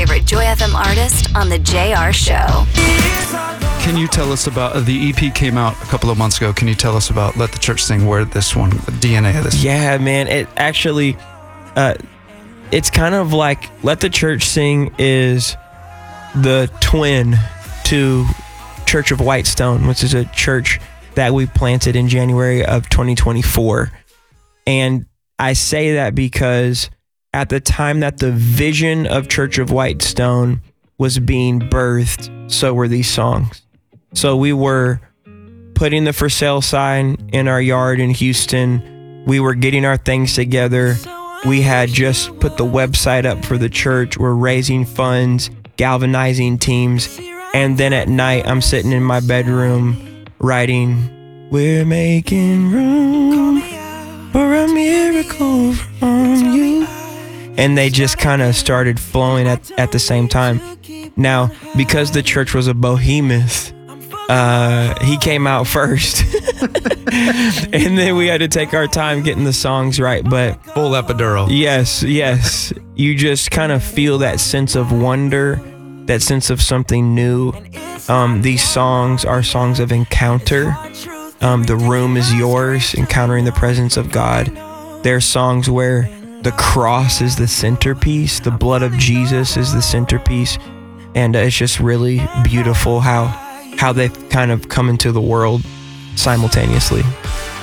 favorite Joy FM artist on The JR Show. Can you tell us about, the EP came out a couple of months ago. Can you tell us about Let the Church Sing, where this one, the DNA of this? Yeah, man. It actually, it's kind of like Let the Church Sing is the twin to Church of Whitestone, which is a church that we planted in January of 2024. And I say that because at the time that the vision of Church of Whitestone was being birthed, so were these songs. So we were putting the for sale sign in our yard in Houston. We were getting our things together. We had just put the website up for the church. We're raising funds, galvanizing teams. And then at night, I'm sitting in my bedroom writing, "We're making room for a miracle from you." And they just kind of started flowing at the same time. Now, because the church was a behemoth, he came out first. And then we had to take our time getting the songs right. But full epidural. Yes. You just kind of feel that sense of wonder, that sense of something new. These songs are songs of encounter. The room is yours, encountering the presence of God. They're songs where the cross is the centerpiece, the blood of Jesus is the centerpiece, and it's just really beautiful how they've kind of come into the world simultaneously.